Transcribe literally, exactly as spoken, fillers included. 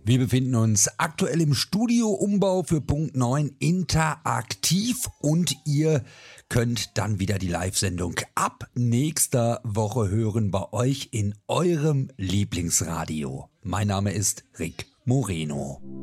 Wir befinden uns aktuell im Studio-Umbau für Punkt neun interaktiv und ihr könnt dann wieder die Live-Sendung ab nächster Woche hören bei euch in eurem Lieblingsradio. Mein Name ist Rick Moreno.